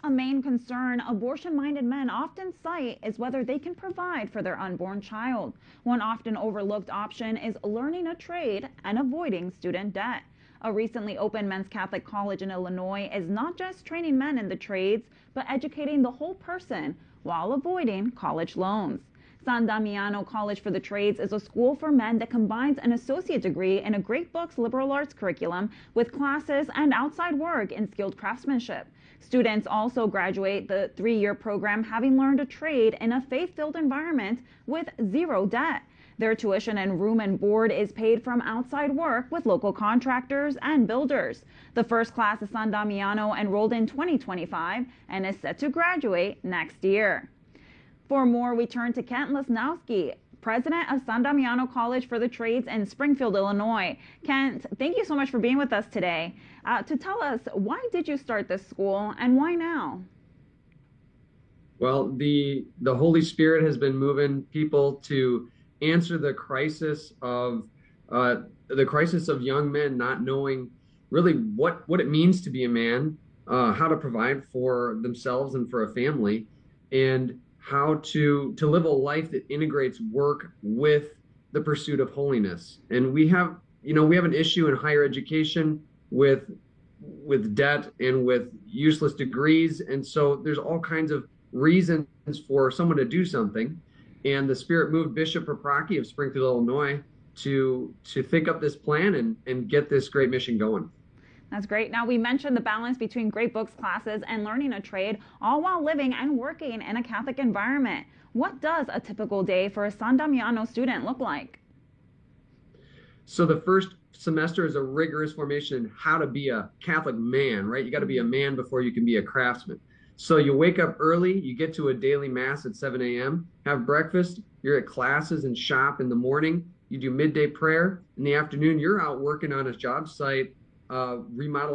A main concern abortion-minded men often cite is whether they can provide for their unborn child. One often overlooked option is learning a trade and avoiding student debt. A recently opened men's Catholic college in Illinois is not just training men in the trades, but educating the whole person while avoiding college loans. San Damiano College for the Trades is a school for men that combines an associate degree in a Great Books liberal arts curriculum with classes and outside work in skilled craftsmanship. Students also graduate the 3-year program having learned a trade in a faith-filled environment with zero debt. Their tuition and room and board is paid from outside work with local contractors and builders. The first class of San Damiano enrolled in 2025 and is set to graduate next year. For more, we turn to Kent Lesnowski, president of San Damiano College for the Trades in Springfield, Illinois. Kent, thank you so much for being with us today. To tell us, why did you start this school and why now? Well, the Holy Spirit has been moving people to answer the crisis of young men not knowing really what it means to be a man, how to provide for themselves and for a family, and how to live a life that integrates work with the pursuit of holiness. And we have an issue in higher education with debt and with useless degrees. And so there's all kinds of reasons for someone to do something. And the Spirit moved Bishop Paprocki of Springfield, Illinois to think up this plan and get this great mission going. That's great. Now, we mentioned the balance between Great Books classes and learning a trade, all while living and working in a Catholic environment. What does a typical day for a San Damiano student look like? So the first semester is a rigorous formation in how to be a Catholic man, right? You got to be a man before you can be a craftsman. So you wake up early, you get to a daily mass at 7 a.m., have breakfast, you're at classes and shop in the morning, you do midday prayer. In the afternoon, you're out working on a job site, remodeling